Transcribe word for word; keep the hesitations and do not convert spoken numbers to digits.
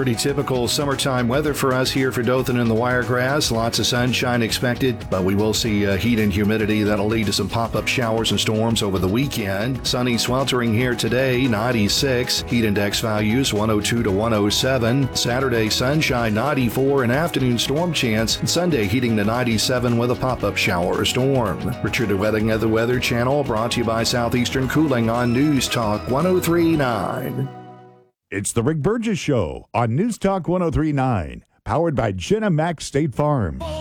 pretty typical summertime weather for us here for Dothan and the Wiregrass. Lots of sunshine expected, but we will see uh, heat and humidity that'll lead to some pop-up showers and storms over the weekend. Sunny sweltering here today, ninety-six. Heat index values one oh two to one oh seven. Saturday sunshine, ninety-four. An afternoon storm chance. Sunday heating to ninety-seven with a pop-up shower or storm. Richard Wedding of the Weather Channel, brought to you by Southeastern Cooling on News Talk one oh three point nine. It's the Rick Burgess Show on News Talk one oh three point nine, powered by Jenna Mack State Farm.